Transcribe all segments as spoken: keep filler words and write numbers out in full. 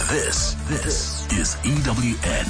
This, this is E W N.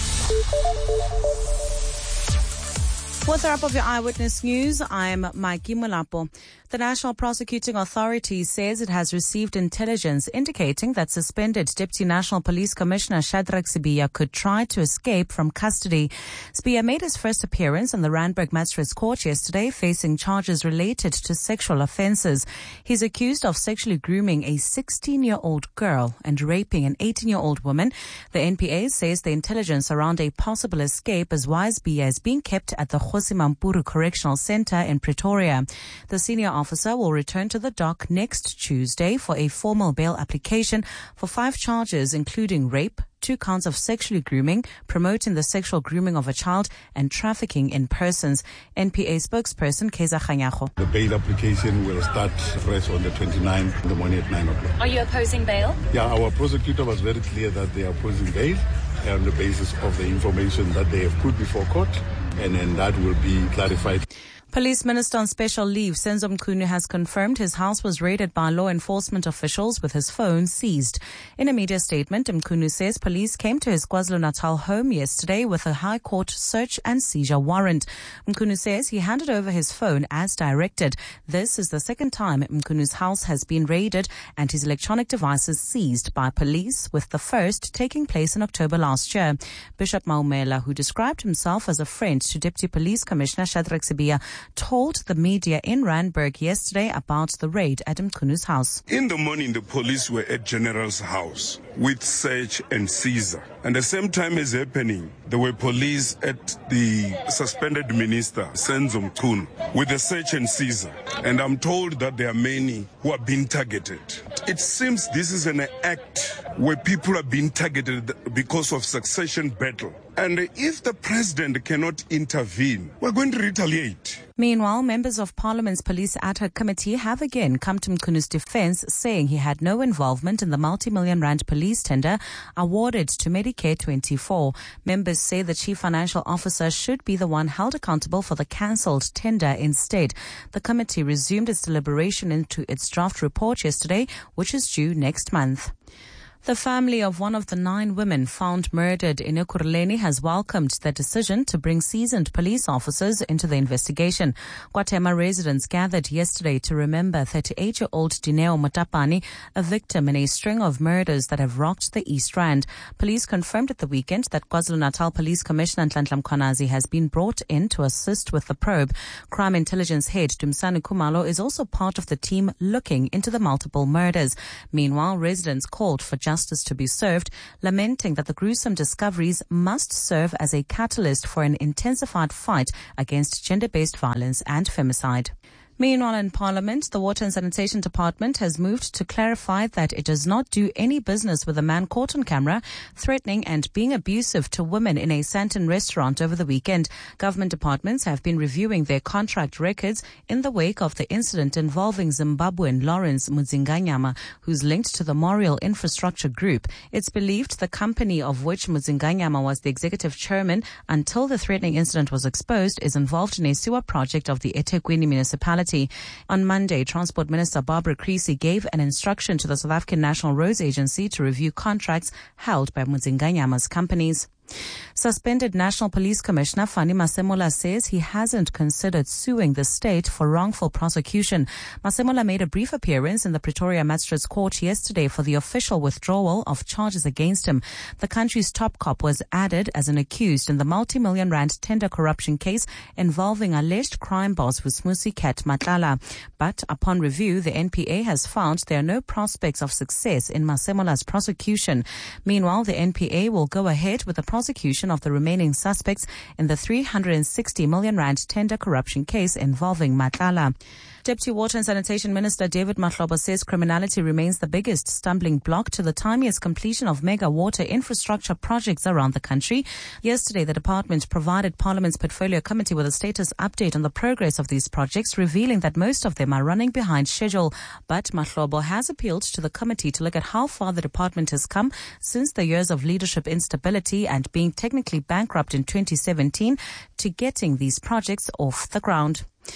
What's the wrap of your Eyewitness News? I'm Maiki Mulapo. The National Prosecuting Authority says it has received intelligence indicating that suspended Deputy National Police Commissioner Shadrack Sibiya could try to escape from custody. Sibiya made his first appearance in the Randburg Magistrates Court yesterday, facing charges related to sexual offences. He's accused of sexually grooming a sixteen-year-old girl and raping an eighteen-year-old woman. The N P A says the intelligence around a possible escape is why Sibiya is being kept at the Kgosi Mampuru Correctional Centre in Pretoria. The senior officer will return to the dock next Tuesday for a formal bail application for five charges, including rape, two counts of sexually grooming, promoting the sexual grooming of a child, and trafficking in persons. N P A spokesperson Keza Khanyago. The bail application will start fresh on the twenty-ninth in the morning at nine o'clock. Are you opposing bail? Yeah, our prosecutor was very clear that they are opposing bail on the basis of the information that they have put before court, and then that will be clarified. Police Minister on special leave, Senzo Mchunu, has confirmed his house was raided by law enforcement officials with his phone seized. In a media statement, Mchunu says police came to his KwaZulu-Natal home yesterday with a High Court search and seizure warrant. Mchunu says he handed over his phone as directed. This is the second time Mchunu's house has been raided and his electronic devices seized by police, with the first taking place in October last year. Bishop Maumela, who described himself as a friend to Deputy Police Commissioner Shadrack Sibiya, told the media in Randburg yesterday about the raid at Mchunu's house. In the morning, the police were at General's house with search and seizure. And the same time as happening, there were police at the suspended minister, Senzo Mchunu, with the search and seizure. And I'm told that there are many who are being targeted. It seems this is an act where people are being targeted because of succession battle. And if the president cannot intervene, we're going to retaliate. Meanwhile, members of Parliament's Police Ad Hoc Committee have again come to Mchunu's defence, saying he had no involvement in the multi-million rand police tender awarded to Medicare twenty-four. Members say the Chief Financial Officer should be the one held accountable for the cancelled tender instead. The committee resumed its deliberation into its draft report yesterday, which is due next month. The family of one of the nine women found murdered in Ekurhuleni has welcomed the decision to bring seasoned police officers into the investigation. KwaThema residents gathered yesterday to remember thirty-eight-year-old Dineo Motapani, a victim in a string of murders that have rocked the East Rand. Police confirmed at the weekend that KwaZulu-Natal Police Commissioner Nhlanhla Mkhwanazi has been brought in to assist with the probe. Crime Intelligence Head Dumisani Khumalo is also part of the team looking into the multiple murders. Meanwhile, residents called for justice justice to be served, lamenting that the gruesome discoveries must serve as a catalyst for an intensified fight against gender-based violence and femicide. Meanwhile, in Parliament, the Water and Sanitation Department has moved to clarify that it does not do any business with a man caught on camera threatening and being abusive to women in a Sandton restaurant over the weekend. Government departments have been reviewing their contract records in the wake of the incident involving Zimbabwean Lawrence Mudzinganyama, who's linked to the Moriel Infrastructure Group. It's believed the company of which Mudzinganyama was the executive chairman until the threatening incident was exposed is involved in a sewer project of the eThekwini municipality. On Monday, Transport Minister Barbara Creecy gave an instruction to the South African National Roads Agency to review contracts held by Mudzinganyama's companies. Suspended National Police Commissioner Fani Masemola says he hasn't considered suing the state for wrongful prosecution. Masemola made a brief appearance in the Pretoria Magistrates Court yesterday for the official withdrawal of charges against him. The country's top cop was added as an accused in the multi-million rand tender corruption case involving alleged crime boss Vusmusi Ket Matlala. But upon review, the N P A has found there are no prospects of success in Masemola's prosecution. Meanwhile, the N P A will go ahead with the prosecution of the remaining suspects in the three hundred sixty million rand tender corruption case involving Matlala. Deputy Water and Sanitation Minister David Mahlobo says criminality remains the biggest stumbling block to the timeliest completion of mega water infrastructure projects around the country. Yesterday, the department provided Parliament's Portfolio Committee with a status update on the progress of these projects, revealing that most of them are running behind schedule. But Mahlobo has appealed to the committee to look at how far the department has come since the years of leadership instability and being technically bankrupt in twenty seventeen to getting these projects off the ground.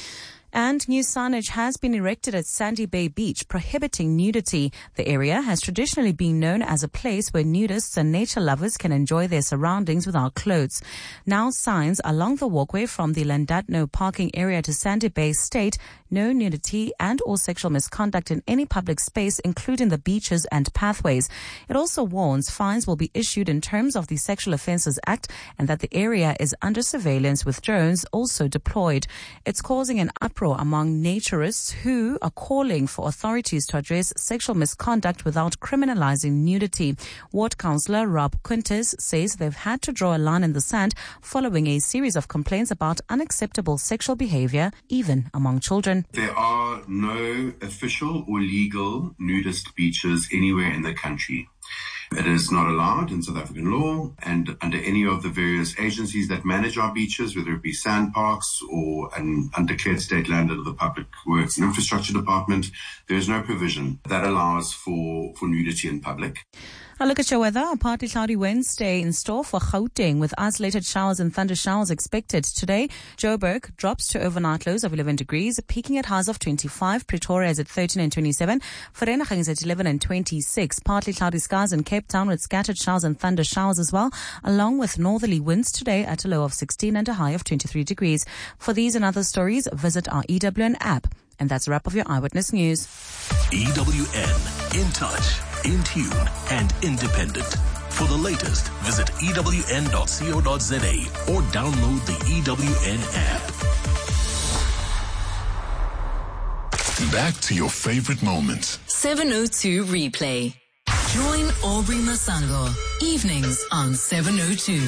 And new signage has been erected at Sandy Bay Beach prohibiting nudity. The area has traditionally been known as a place where nudists and nature lovers can enjoy their surroundings without clothes. Now signs along the walkway from the Llandudno parking area to Sandy Bay state no nudity and or sexual misconduct in any public space, including the beaches and pathways. It also warns fines will be issued in terms of the Sexual Offences Act and that the area is under surveillance with drones also deployed. It's causing an uproar among naturists who are calling for authorities to address sexual misconduct without criminalizing nudity. Ward Councillor Rob Quintus says they've had to draw a line in the sand following a series of complaints about unacceptable sexual behavior, even among children. There are no official or legal nudist beaches anywhere in the country. It is not allowed in South African law, and under any of the various agencies that manage our beaches, whether it be sand parks or an undeclared state land under the Public Works and Infrastructure Department, there is no provision that allows for, for nudity in public. A look at your weather. A partly cloudy Wednesday in store for Gauteng with isolated showers and thunder showers expected. Today, Joburg drops to overnight lows of eleven degrees, peaking at highs of twenty-five. Pretoria is at thirteen and twenty-seven. Vereeniging is at eleven and twenty-six. Partly cloudy skies in Cape Town with scattered showers and thunder showers as well, along with northerly winds today at a low of sixteen and a high of twenty-three degrees. For these and other stories, visit our E W N app. And that's a wrap of your Eyewitness News. E W N, in touch, in tune, and independent. For the latest, visit E W N dot co dot za or download the E W N app. Back to your favorite moments. seven oh two Replay. Join Aubrey Masango. Evenings on seven oh two.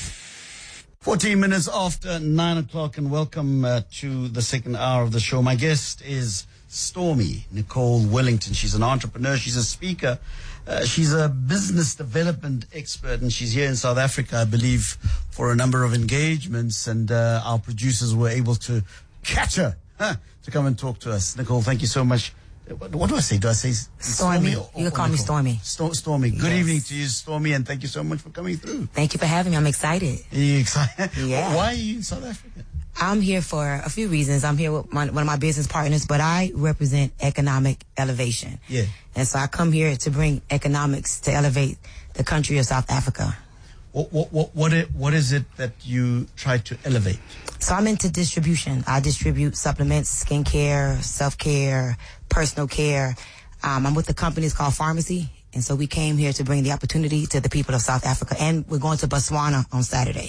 fourteen minutes after nine o'clock, and welcome uh, to the second hour of the show. My guest is Stormy Nicole Wellington. She's an entrepreneur. She's a speaker. Uh, she's a business development expert, and she's here in South Africa, I believe, for a number of engagements, and uh, our producers were able to catch her huh, to come and talk to us. Nicole, thank you so much. What, what do I say? Do I say Stormy? Stormy. Or, or you can call Nicole? me Stormy. Sto- Stormy. Good Yes. evening to you, Stormy, and thank you so much for coming through. Thank you for having me. I'm excited. Are you excited? Yeah. Why are you in South Africa? I'm here for a few reasons. I'm here with my, one of my business partners, but I represent economic elevation. Yeah. And so I come here to bring economics to elevate the country of South Africa. What what what what, it, what is it that you try to elevate? So I'm into distribution. I distribute supplements, skincare, self-care, personal care. Um, I'm with a company called Pharmacy. And so we came here to bring the opportunity to the people of South Africa. And we're going to Botswana on Saturday.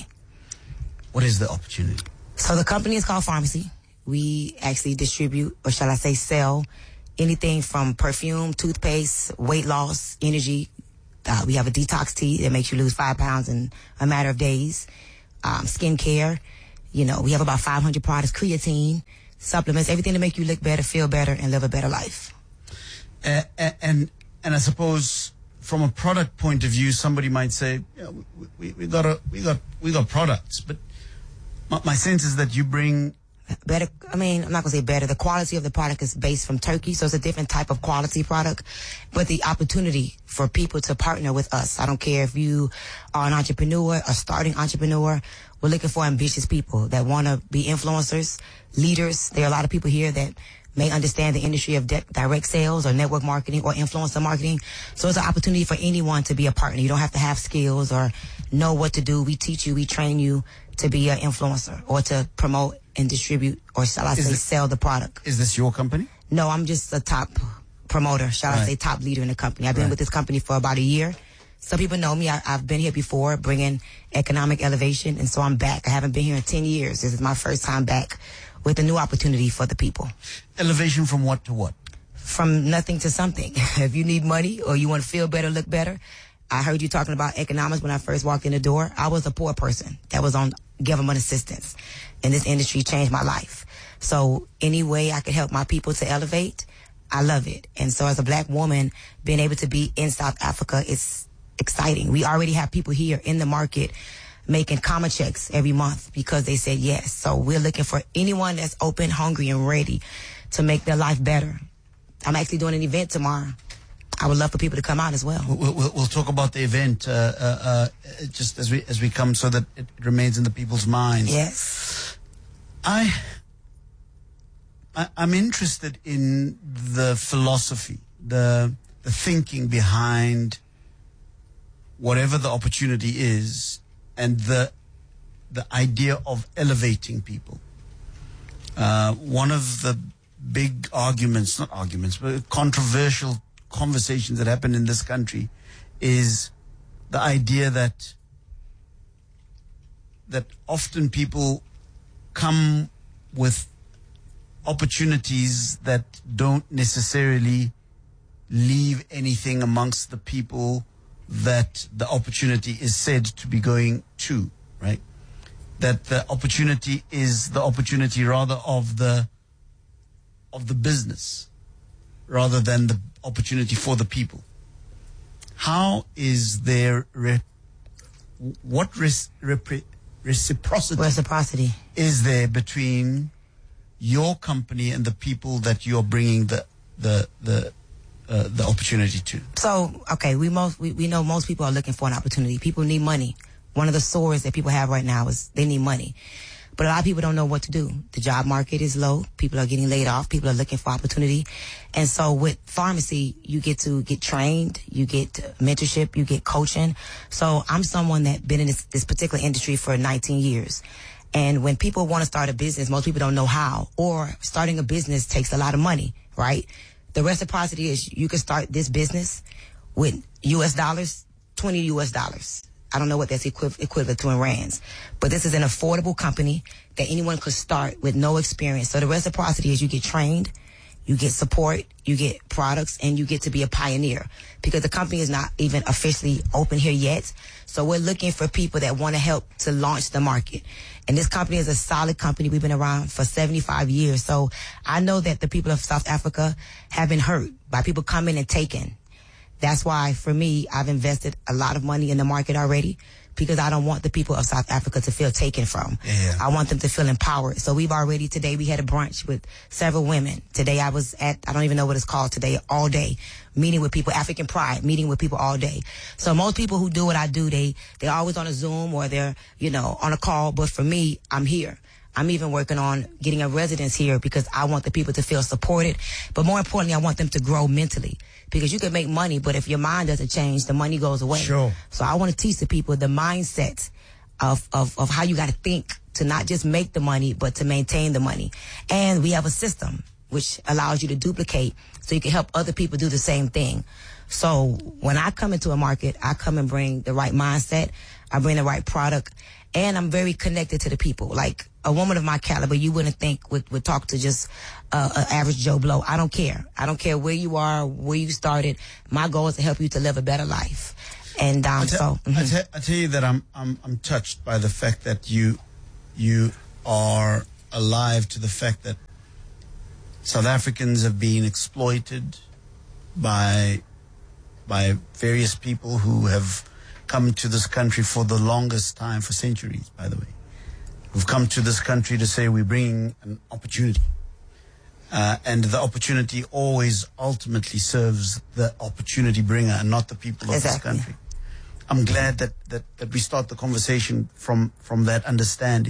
What is the opportunity? So the company is called Pharmacy. We actually distribute, or shall I say sell, anything from perfume, toothpaste, weight loss, energy. Uh, we have a detox tea that makes you lose five pounds in a matter of days. Um, skincare. You know, we have about five hundred products, creatine, supplements, everything to make you look better, feel better, and live a better life. Uh, and and I suppose from a product point of view, somebody might say, yeah, we, we, we got a, we got we got products, but my, my sense is that you bring better. I mean, I'm not going to say better. The quality of the product is based from Turkey, so it's a different type of quality product. But the opportunity for people to partner with us, I don't care if you are an entrepreneur, a starting entrepreneur. We're looking for ambitious people that want to be influencers, leaders. There are a lot of people here that may understand the industry of de- direct sales or network marketing or influencer marketing. So it's an opportunity for anyone to be a partner. You don't have to have skills or know what to do. We teach you, we train you to be an influencer or to promote and distribute, or shall I Is say, this- sell the product. Is this your company? No, I'm just a top promoter, shall I Right. say, top leader in the company. I've been Right. with this company for about a year. Some people know me. I, I've been here before, bringing economic elevation, and so I'm back. I haven't been here in ten years. This is my first time back with a new opportunity for the people. Elevation from what to what? From nothing to something. If you need money or you want to feel better, look better. I heard you talking about economics when I first walked in the door. I was a poor person that was on government assistance, and this industry changed my life. So any way I could help my people to elevate, I love it. And so as a black woman, being able to be in South Africa, it's exciting. We already have people here in the market making comma checks every month because they said yes. So we're looking for anyone that's open, hungry, and ready to make their life better. I'm actually doing an event tomorrow. I would love for people to come out as well. We'll, we'll, we'll talk about the event uh, uh, uh, just as we as we come, so that it remains in the people's minds. Yes. I I, I'm interested in the philosophy, the the thinking behind whatever the opportunity is, and the the idea of elevating people. Uh, one of the big arguments, not arguments, but controversial conversations that happen in this country is the idea that that often people come with opportunities that don't necessarily leave anything amongst the people that the opportunity is said to be going to, right? That the opportunity is the opportunity rather of the of the business rather than the opportunity for the people. How is there re- what res- repre- reciprocity reciprocity is there between your company and the people that you're bringing the the the uh, the opportunity to? So, okay, we most we, we know most people are looking for an opportunity. People need money. One of the sores that people have right now is they need money. But a lot of people don't know what to do. The job market is low. People are getting laid off. People are looking for opportunity. And so with pharmacy, you get to get trained, you get mentorship, you get coaching. So I'm someone that been in this, this particular industry for nineteen years. And when people want to start a business, most people don't know how. Or starting a business takes a lot of money, right? The reciprocity is you can start this business with U S dollars, twenty U S dollars. I don't know what that's equiv- equivalent to in rands, but this is an affordable company that anyone could start with no experience. So the reciprocity is you get trained, you get support, you get products, and you get to be a pioneer because the company is not even officially open here yet. So we're looking for people that want to help to launch the market. And this company is a solid company. We've been around for seventy-five years. So I know that the people of South Africa have been hurt by people coming and taking. That's why, for me, I've invested a lot of money in the market already because I don't want the people of South Africa to feel taken from. Yeah. I want them to feel empowered. So we've already, today we had a brunch with several women. Today I was at, I don't even know what it's called today, all day, meeting with people, African Pride, meeting with people all day. So most people who do what I do, they, they're always on a Zoom or they're, you know, on a call. But for me, I'm here. I'm even working on getting a residence here because I want the people to feel supported. But more importantly, I want them to grow mentally. Because you can make money, but if your mind doesn't change, the money goes away. Sure. So I want to teach the people the mindset of, of, of how you got to think to not just make the money, but to maintain the money. And we have a system which allows you to duplicate so you can help other people do the same thing. So when I come into a market, I come and bring the right mindset. I bring the right product. And I'm very connected to the people. Like a woman of my caliber, you wouldn't think would, would talk to just uh, an average Joe Blow. I don't care. I don't care where you are, where you started. My goal is to help you to live a better life. And um, I tell, so mm-hmm. I, tell, I tell you that I'm I'm I'm touched by the fact that you you are alive to the fact that South Africans have been exploited by by various people who have come to this country for the longest time, for centuries, by the way. We've come to this country to say we're bringing an opportunity. Uh, and the opportunity always ultimately serves the opportunity bringer and not the people of Exactly. this country. I'm glad that, that, that we start the conversation from, from that understanding.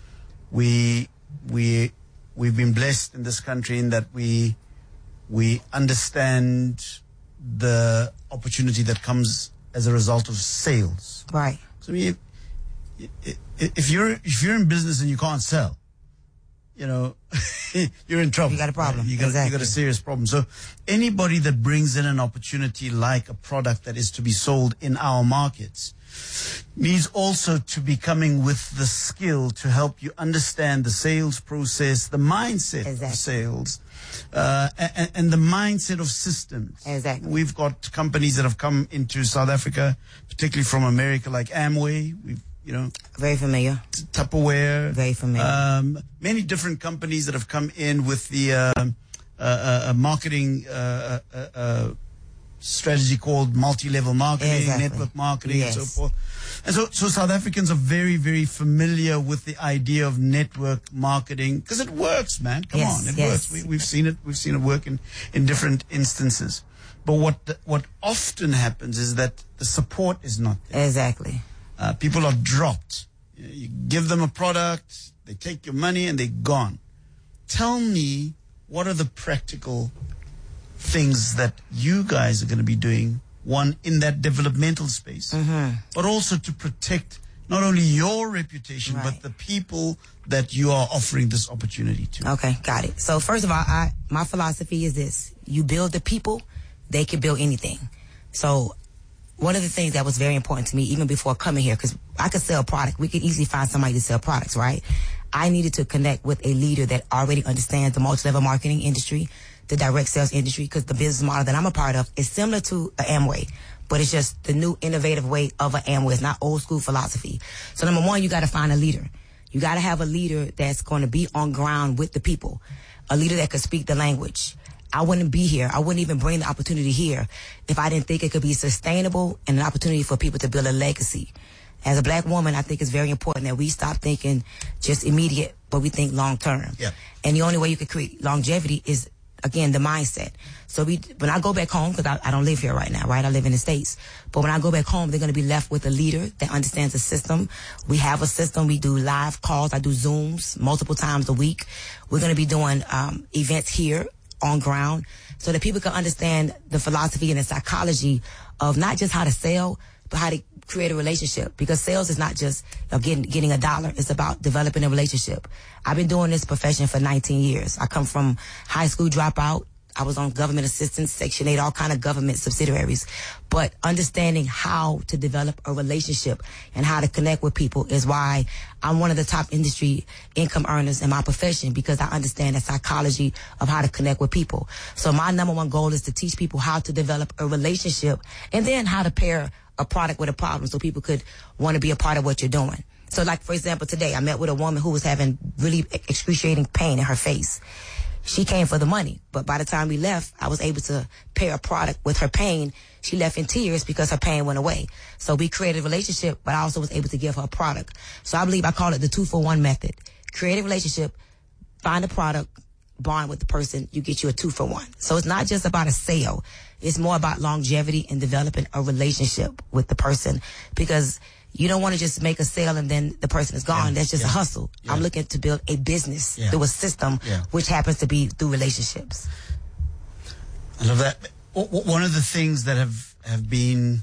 We, we, we've been blessed in this country in that we, we understand the opportunity that comes as a result of sales. right. So I mean, if, if you're if you're in business and you can't sell, you know, you're in trouble. You got a problem. You got Exactly. you got a serious problem. So anybody that brings in an opportunity like a product that is to be sold in our markets needs also to be coming with the skill to help you understand the sales process, the mindset Exactly. of sales. Uh, and, and the mindset of systems. Exactly. We've got companies that have come into South Africa, particularly from America, like Amway. We've, you know, Very familiar. Tupperware. Very familiar. Um, many different companies that have come in with the uh, uh, uh, marketing uh, uh, uh, strategy called multi-level marketing, Exactly. network marketing, Yes. and so forth. And so, so South Africans are very, very familiar with the idea of network marketing because it works, man. Come Yes, on, it yes. works. We, we've seen it. We've seen it work in, in different instances. But what the, what often happens is that the support is not there. Exactly. Uh, people are dropped. You give them a product, they take your money, and they're gone. Tell me what are the practical things that you guys are going to be doing, one, in that developmental space, mm-hmm. but also to protect not only your reputation, right. but the people that you are offering this opportunity to? Okay, got it. So first of all, I, my philosophy is this. You build the people, they can build anything. So one of the things that was very important to me, even before coming here, because I could sell product. We could easily find somebody to sell products, right? I needed to connect with a leader that already understands the multi-level marketing industry, the direct sales industry, because the business model that I'm a part of is similar to an Amway, but it's just the new innovative way of an Amway. It's not old school philosophy. So number one, you got to find a leader. You got to have a leader that's going to be on ground with the people, a leader that could speak the language. I wouldn't be here. I wouldn't even bring the opportunity here if I didn't think it could be sustainable and an opportunity for people to build a legacy. As a black woman, I think it's very important that we stop thinking just immediate, but we think long term. Yeah. And the only way you can create longevity is, again, the mindset. So we, when I go back home, because I, I don't live here right now, right? I live in the States. But when I go back home, they're going to be left with a leader that understands the system. We have a system. We do live calls. I do Zooms multiple times a week. We're going to be doing um, events here on ground so that people can understand the philosophy and the psychology of not just how to sell, but how to create a relationship. Because sales is not just you know, getting getting a dollar. It's about developing a relationship. I've been doing this profession for nineteen years. I come from high school dropout. I was on government assistance, Section eight, all kind of government subsidiaries. But understanding how to develop a relationship and how to connect with people is why I'm one of the top industry income earners in my profession, because I understand the psychology of how to connect with people. So my number one goal is to teach people how to develop a relationship and then how to pair a product with a problem so people could want to be a part of what you're doing. So like, for example, today I met with a woman who was having really excruciating pain in her face. She came for the money, but by the time we left, I was able to pair a product with her pain. She left in tears because her pain went away. So we created a relationship, but I also was able to give her a product. So I believe I call it the two for one method. Create a relationship, find a product, bond with the person, you get you a two for one. So it's not just about a sale. It's more about longevity and developing a relationship with the person, because you don't want to just make a sale and then the person is gone. Yeah. That's just yeah. a hustle. Yeah. I'm looking to build a business yeah. through a system, yeah. which happens to be through relationships. I love that. One of the things that have have been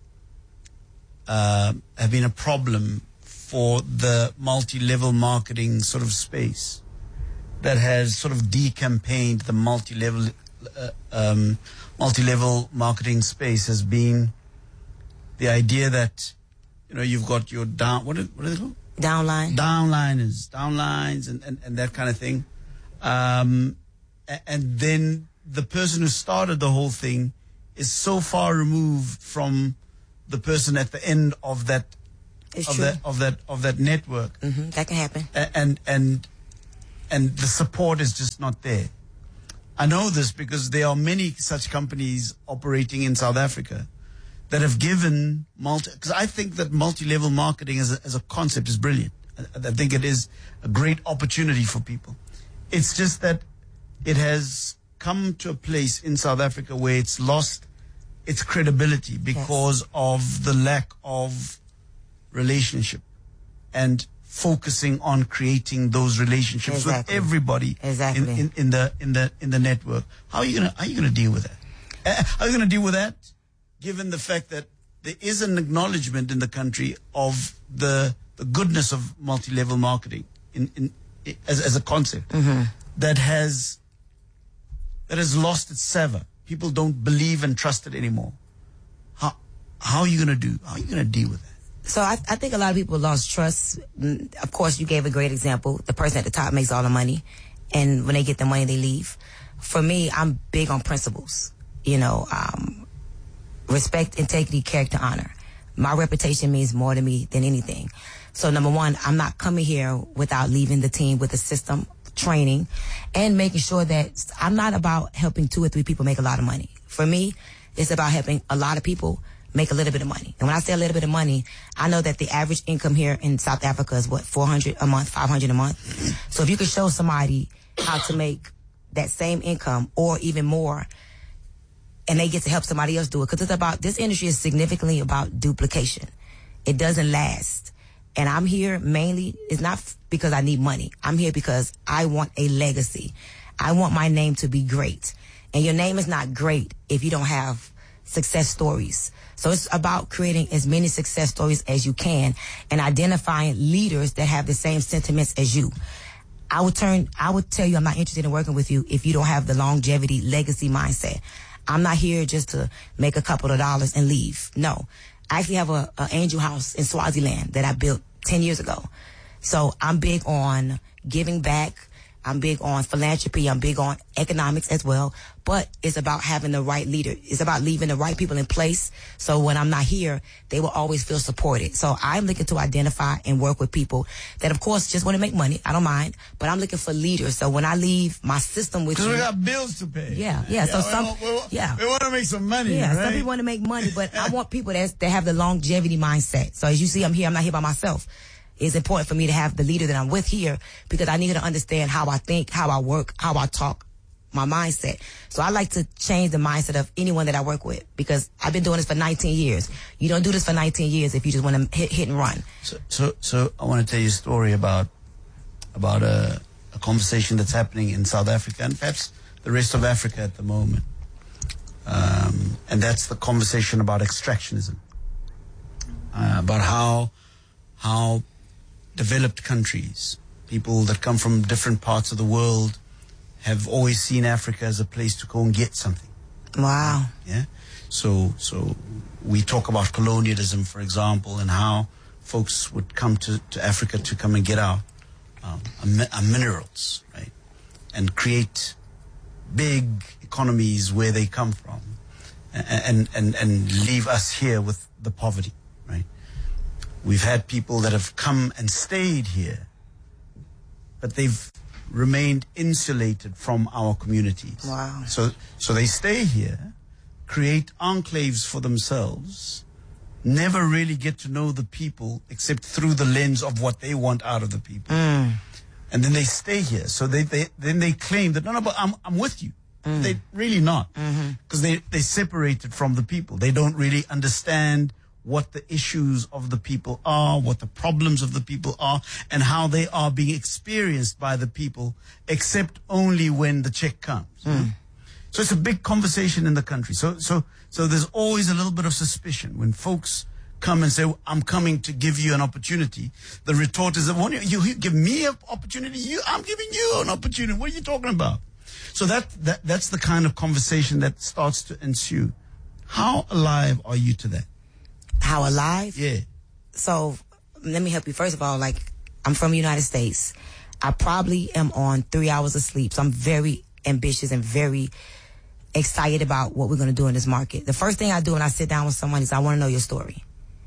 uh, have been a problem for the multi-level marketing sort of space that has sort of decampaigned the multi-level uh, um, multi-level marketing space has been the idea that, you know, you've got your down, what are, what are they called? Downline. Downliners, downlines and, and, and that kind of thing. Um, and then the person who started the whole thing is so far removed from the person at the end of that, it's of true. that, of that, of that network. Mm-hmm. That can happen. And, and, and the support is just not there. I know this because there are many such companies operating in South Africa that have given multi, because I think that multi-level marketing as a, as a concept is brilliant. I, I think it is a great opportunity for people. It's just that it has come to a place in South Africa where it's lost its credibility because yes. of the lack of relationship and focusing on creating those relationships exactly. with everybody exactly. in, in, in the in the in the network. How are you gonna how are you gonna deal with that? Uh, how are you gonna deal with that? Given the fact that there is an acknowledgement in the country of the, the goodness of multi-level marketing in, in, in as, as a concept mm-hmm. that has that has lost its savor. People don't believe and trust it anymore. How how are you going to do? How are you going to deal with that? So I, I think a lot of people lost trust. Of course, you gave a great example. The person at the top makes all the money, and when they get the money, they leave. For me, I'm big on principles. You know. Um, Respect, integrity, character, honor. My reputation means more to me than anything. So number one, I'm not coming here without leaving the team with a system, training, and making sure that I'm not about helping two or three people make a lot of money. For me, it's about helping a lot of people make a little bit of money. And when I say a little bit of money, I know that the average income here in South Africa is what, four hundred a month, five hundred a month. So if you could show somebody how to make that same income or even more, and they get to help somebody else do it. Because it's about, this industry is significantly about duplication. It doesn't last. And I'm here mainly, it's not f- because I need money. I'm here because I want a legacy. I want my name to be great. And your name is not great if you don't have success stories. So it's about creating as many success stories as you can and identifying leaders that have the same sentiments as you. I would turn, I would tell you I'm not interested in working with you if you don't have the longevity, legacy mindset. I'm not here just to make a couple of dollars and leave. No. I actually have a, a angel house in Swaziland that I built ten years ago. So I'm big on giving back. I'm big on philanthropy. I'm big on economics as well. But it's about having the right leader. It's about leaving the right people in place. So when I'm not here, they will always feel supported. So I'm looking to identify and work with people that, of course, just want to make money. I don't mind. But I'm looking for leaders. So when I leave my system with you. Because we got bills to pay. Yeah, yeah. So yeah, some, we, we, yeah. We want to make some money, Yeah, right? some people want to make money. But I want people that's, that have the longevity mindset. So as you see, I'm here. I'm not here by myself. It's important for me to have the leader that I'm with here because I need to understand how I think, how I work, how I talk, my mindset. So I like to change the mindset of anyone that I work with because I've been doing this for nineteen years. You don't do this for nineteen years if you just want to hit, hit and run. So, so, so I want to tell you a story about, about a, a conversation that's happening in South Africa and perhaps the rest of Africa at the moment. Um, and that's the conversation about extractionism, uh, about how, how, developed countries, people that come from different parts of the world, have always seen Africa as a place to go and get something. Wow. Yeah. So, so we talk about colonialism, for example, and how folks would come to, to Africa to come and get our, um, our, our minerals, right? And create big economies where they come from and, and, and leave us here with the poverty, right? We've had people that have come and stayed here, but they've remained insulated from our communities. Wow. So, so they stay here, create enclaves for themselves, never really get to know the people except through the lens of what they want out of the people. Mm. And then they stay here. So they, they then they claim that, no, no, but I'm, I'm with you. Mm. They're really not. Because mm-hmm. they, they're separated from the people. They don't really understand what the issues of the people are, what the problems of the people are, and how they are being experienced by the people, except only when the check comes. Mm. So it's a big conversation in the country. So, so, so there's always a little bit of suspicion when folks come and say, I'm coming to give you an opportunity. The retort is, well, you, you give me an opportunity? You, I'm giving you an opportunity. What are you talking about? So that, that, that's the kind of conversation that starts to ensue. How alive are you to that? How alive? Yeah. So let me help you. First of all, like, I'm from the United States. I probably am on three hours of sleep. So I'm very ambitious and very excited about what we're going to do in this market. The first thing I do when I sit down with someone is I want to know your story.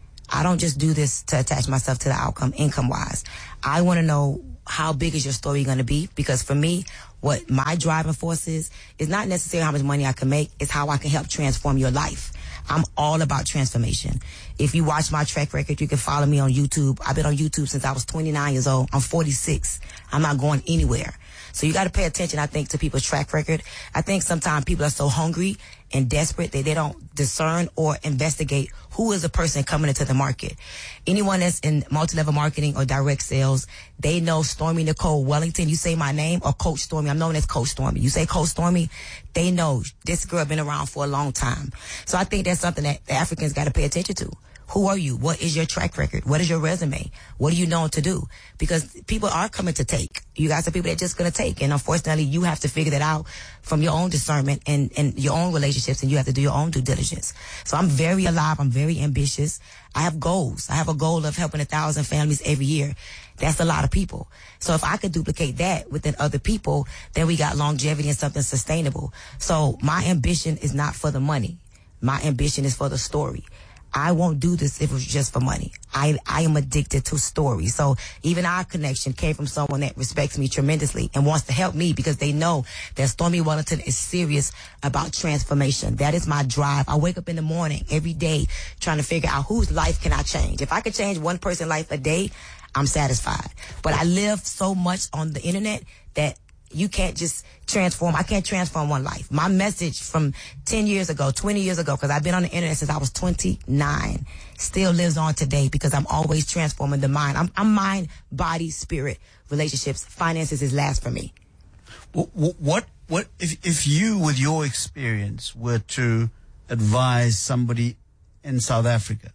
I don't just do this to attach myself to the outcome income-wise. I want to know how big is your story going to be? Because for me, what my driving force is, is not necessarily how much money I can make. It's how I can help transform your life. I'm all about transformation. If you watch my track record, you can follow me on YouTube. I've been on YouTube since I was twenty-nine years old. I'm forty-six. I'm not going anywhere. So you got to pay attention, I think, to people's track record. I think sometimes people are so hungry and desperate that they don't discern or investigate who is the person coming into the market. Anyone that's in multi-level marketing or direct sales, they know Stormy Nicole Wellington. You say my name or Coach Stormy. I'm known as Coach Stormy. You say Coach Stormy, they know this girl been around for a long time. So I think that's something that the Africans got to pay attention to. Who are you? What is your track record? What is your resume? What are you known to do? Because people are coming to take. You guys are people that are just going to take. And unfortunately, you have to figure that out from your own discernment and, and your own relationships, and you have to do your own due diligence. So I'm very alive. I'm very ambitious. I have goals. I have a goal of helping a thousand families every year. That's a lot of people. So if I could duplicate that within other people, then we got longevity and something sustainable. So my ambition is not for the money. My ambition is for the story. I won't do this if it was just for money. I, I am addicted to stories. So even our connection came from someone that respects me tremendously and wants to help me because they know that Stormy Wellington is serious about transformation. That is my drive. I wake up in the morning every day trying to figure out whose life can I change. If I could change one person's life a day, I'm satisfied. But I live so much on the internet that you can't just transform. I can't transform one life. My message from ten years ago, twenty years ago, because I've been on the internet since I was twenty-nine, still lives on today because I'm always transforming the mind. I'm, I'm mind, body, spirit, relationships. Finances is last for me. What, what, what if, if you, with your experience, were to advise somebody in South Africa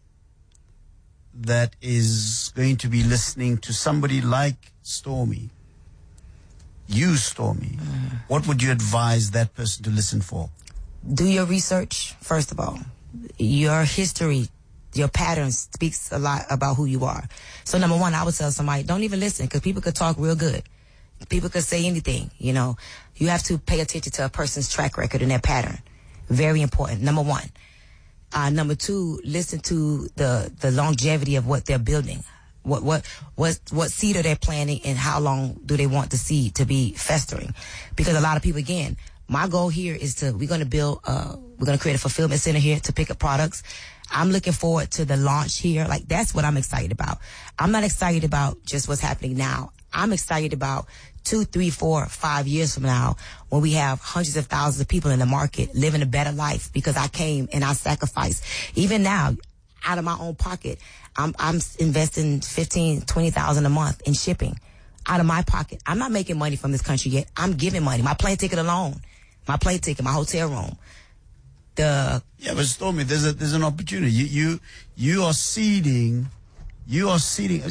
that is going to be listening to somebody like Stormy, you, Stormy, mm. what would you advise that person to listen for? Do your research, first of all. Your history, your patterns speaks a lot about who you are. So number one, I would tell somebody, don't even listen, because people could talk real good. People could say anything, you know. You have to pay attention to a person's track record and their pattern. Very important, number one. Uh, number two, listen to the, the longevity of what they're building. What, what, what, what seed are they planting, and how long do they want the seed to be festering? Because a lot of people, again, my goal here is to, we're going to build, uh, we're going to create a fulfillment center here to pick up products. I'm looking forward to the launch here. Like, that's what I'm excited about. I'm not excited about just what's happening now. I'm excited about two, three, four, five years from now, when we have hundreds of thousands of people in the market living a better life because I came and I sacrificed. Even now, out of my own pocket, I'm, I'm investing fifteen, twenty thousand a month in shipping out of my pocket. I'm not making money from this country yet. I'm giving money. My plane ticket alone, my plane ticket, my hotel room. The yeah, but Stormy, there's a there's an opportunity. You you you are seeding, you are seeding.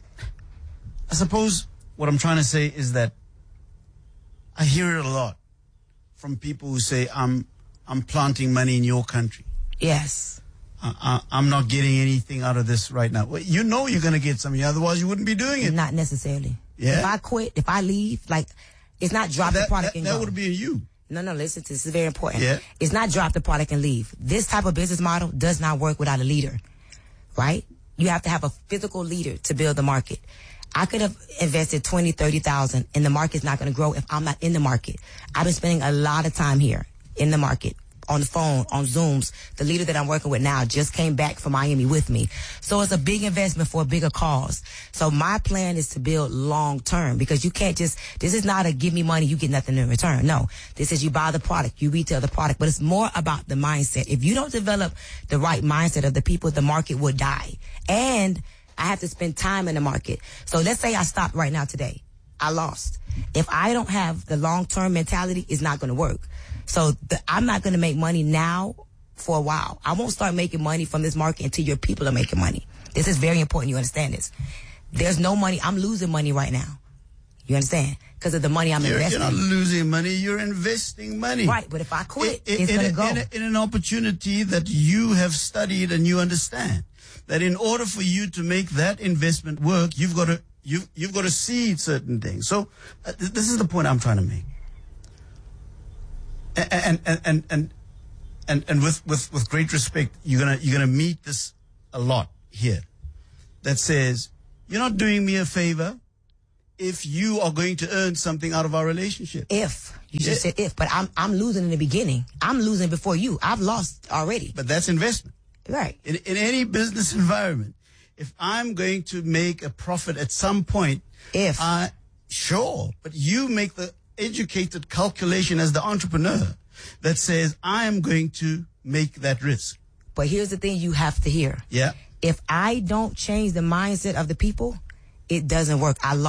I suppose what I'm trying to say is that I hear it a lot from people who say, I'm I'm planting money in your country. Yes. I, I, I'm not getting anything out of this right now. Well, you know you're going to get something, otherwise you wouldn't be doing it. Not necessarily. Yeah. If I quit, if I leave, like, it's not drop that, the product that, and that go. That would be you. No, no, listen to this. This is very important. Yeah. It's not drop the product and leave. This type of business model does not work without a leader, right? You have to have a physical leader to build the market. I could have invested twenty, thirty thousand, and the market's not going to grow if I'm not in the market. I've been spending a lot of time here in the market, on the phone, on Zooms. The leader that I'm working with now just came back from Miami with me. So it's a big investment for a bigger cause. So my plan is to build long term, because you can't just, this is not a give me money, you get nothing in return. No, this is you buy the product, you retail the product, but it's more about the mindset. If you don't develop the right mindset of the people, the market will die. And I have to spend time in the market. So let's say I stopped right now today. I lost. If I don't have the long-term mentality, it's not going to work. So the, I'm not going to make money now for a while. I won't start making money from this market until your people are making money. This is very important. You understand this? There's no money. I'm losing money right now. You understand? Because of the money I'm you're, investing. You're not losing money. You're investing money. Right. But if I quit, it, it's it, going to in, go. In, in an opportunity that you have studied and you understand. That in order for you to make that investment work, you've got to you you've got to seed certain things. So uh, th- this is the point I'm trying to make. And and and and and, and with, with, with great respect, you're gonna you're gonna meet this a lot here. That says you're not doing me a favor if you are going to earn something out of our relationship. If you just yeah. said if, but I'm I'm losing in the beginning. I'm losing before you. I've lost already. But that's investment. Right. In, in any business environment, if I'm going to make a profit at some point, if uh, sure, but you make the educated calculation as the entrepreneur that says I am going to make that risk. But here's the thing you have to hear. Yeah. If I don't change the mindset of the people, it doesn't work. I lost.